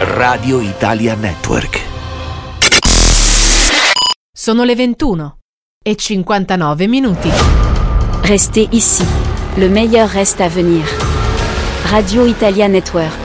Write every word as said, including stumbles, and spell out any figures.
Radio Italia Network. Sono le ventuno e cinquantanove minuti. Restez ici. Le meilleur reste à venir. Radio Italia Network.